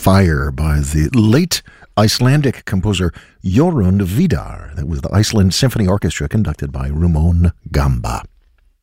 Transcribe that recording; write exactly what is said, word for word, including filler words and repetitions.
Fire by the late Icelandic composer Jorund Vidar. That was the Iceland Symphony Orchestra conducted by Rumon Gamba.